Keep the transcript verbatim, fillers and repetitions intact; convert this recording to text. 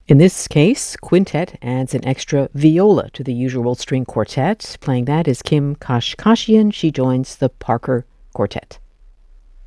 In this case, quintet adds an extra viola to the usual string quartet. Playing that is Kim Kashkashian. She joins the Parker Quartet.